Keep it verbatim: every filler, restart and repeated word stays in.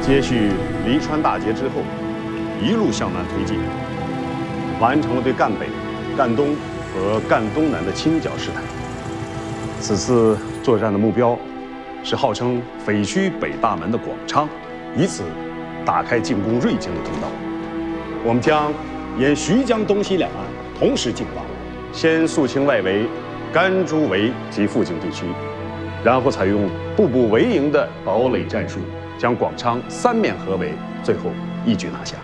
接续黎川大捷之后，一路向南推进，完成了对赣北、赣东和赣东南的清剿事态。此次作战的目标是号称匪区北大门的广昌，以此打开进攻瑞京的通道。我们将沿徐江东西两岸同时进攻，先肃清外围甘珠围及附近地区，然后采用步步为营的堡垒战术，将广昌三面合围，最后一举拿下。